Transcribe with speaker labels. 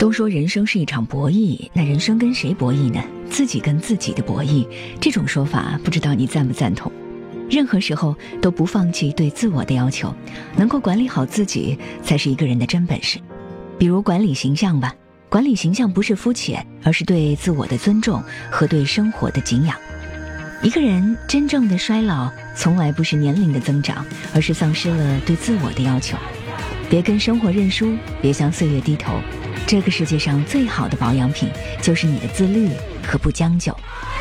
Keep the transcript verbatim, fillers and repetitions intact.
Speaker 1: 都说人生是一场博弈，那人生跟谁博弈呢？自己跟自己的博弈，这种说法不知道你赞不赞同？任何时候都不放弃对自我的要求，能够管理好自己才是一个人的真本事。比如管理形象吧，管理形象不是肤浅，而是对自我的尊重和对生活的敬仰。一个人真正的衰老从来不是年龄的增长，而是丧失了对自我的要求。别跟生活认输，别向岁月低头，这个世界上最好的保养品就是你的自律和不将就。